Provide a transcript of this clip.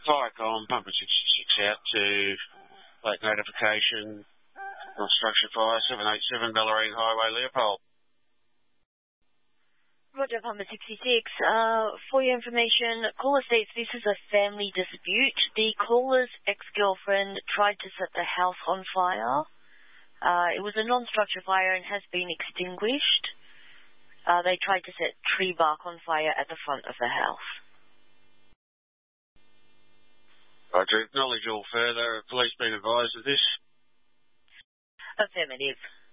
Firecom, Pumper 66 out to late notification on structure fire, 787 Ballerine Highway, Leopold. Roger, Pumper 66. For your information, caller states this is a family dispute. The caller's ex-girlfriend tried to set the house on fire. It was a non-structure fire and has been extinguished. They tried to set tree bark on fire at the front of the house. Roger, acknowledge all further. Have police been advised of this? Affirmative.